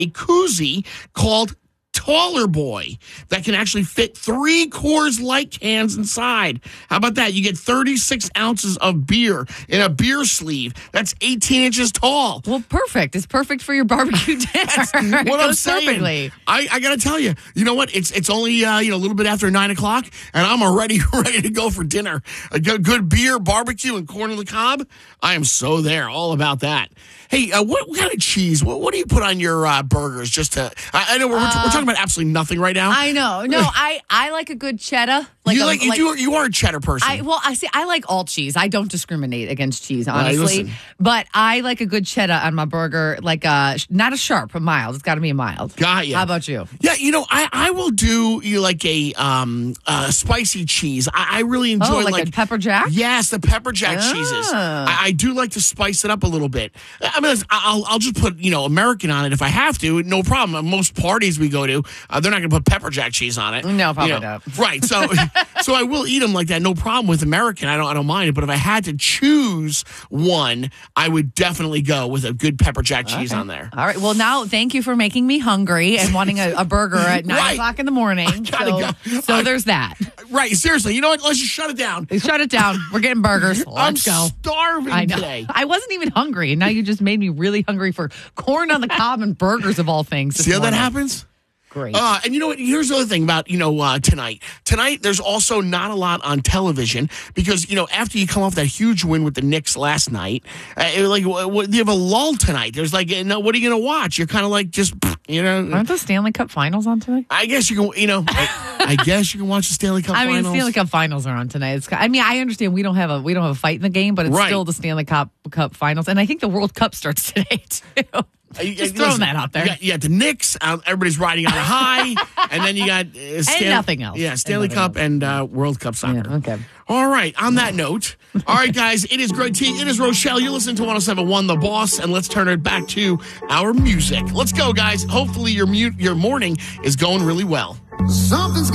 a koozie called Taller Boy that can actually fit 3 Coors Light cans inside. How about that? You get 36 ounces of beer in a beer sleeve. That's 18 inches tall. Well, perfect. It's perfect for your barbecue dinner. That's what I'm saying. Perfectly. I got to tell you, you know what? It's only a little bit after 9 o'clock, and I'm already ready to go for dinner. A good beer, barbecue, and corn on the cob. I am so there, all about that. Hey, what kind of cheese? What do you put on your burgers? Just to, I know we're talking about absolutely nothing right now. I know. No, I like a good cheddar. You are a cheddar person. I like all cheese. I don't discriminate against cheese, honestly. But I like a good cheddar on my burger, like not a sharp, a mild. It's got to be a mild. Got you. How about you? Yeah, I will do like a spicy cheese. I really enjoy like a pepper jack. Yes, the pepper jack cheeses. I do like to spice it up a little bit. I mean, I'll just put American on it if I have to. No problem. Most parties we go to, they're not going to put pepper jack cheese on it. No, probably not. Right. So so I will eat them like that. No problem with American. I don't mind it. But if I had to choose one, I would definitely go with a good pepper jack cheese on there. All right. Well, now thank you for making me hungry and wanting a burger at 9 o'clock in the morning. So there's that. Right. Seriously. You know what? Let's just shut it down. Shut it down. We're getting burgers. Let's go. I'm starving today. I wasn't even hungry. And now you just made me really hungry for corn on the cob and burgers of all things. See how that happens? Great. And you know what? Here's the other thing about, tonight. Tonight, there's also not a lot on television because, after you come off that huge win with the Knicks last night, you have a lull tonight. There's what are you going to watch? You're kind of like just, Aren't the Stanley Cup finals on tonight? I guess you can, I guess you can watch the Stanley Cup finals. Stanley Cup finals are on tonight. I understand we don't have a fight in the game, but it's still the Stanley Cup finals. And I think the World Cup starts today, too. Just throwing that out there. You got the Knicks. Everybody's riding on a high. And then you got and nothing else. Yeah, Stanley Cup and World Cup soccer. Yeah, okay. All right. On that note, all right, guys, it is Greg T. It is Rochelle. You're listening to 107.1 The Boss. And let's turn it back to our music. Let's go, guys. Hopefully your morning is going really well. Something's